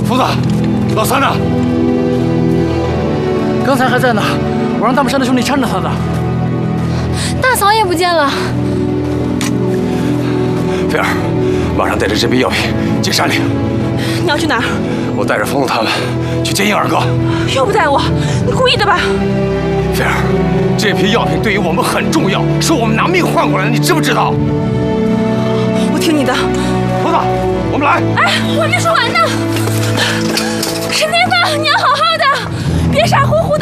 疯子，老三呢？ 刚才还在呢，我让大木山的兄弟搀着他的。 大嫂也不见了。 菲儿，马上带着这批药品进山里。 你要去哪儿？ 我带着疯子他们去接应二哥。 又不带我，你故意的吧？ 菲儿，这批药品对于我们很重要，是我们拿命换过来的，你知不知道？ 我听你的。 疯子，我们来。 哎，我还没说完呢。沈天放，你要好好的，别傻乎乎